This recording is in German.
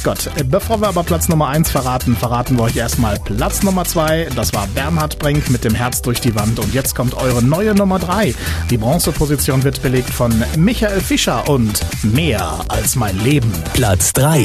Gott. Bevor wir aber Platz Nummer 1 verraten wir euch erstmal Platz Nummer 2. Das war Bernhard Brink mit dem Herz durch die Wand. Und jetzt kommt eure neue Nummer 3. Die Bronzeposition wird belegt von Michael Fischer und Mehr als mein Leben. Platz 3.